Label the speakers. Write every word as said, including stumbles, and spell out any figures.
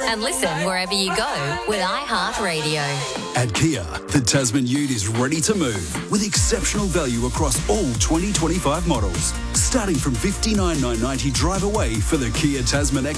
Speaker 1: And listen wherever you go with iHeartRadio.
Speaker 2: At Kia, the Tasman Ute is ready to move with exceptional value across all twenty twenty-five models. Starting from fifty-nine thousand nine hundred ninety drive away for the Kia Tasman X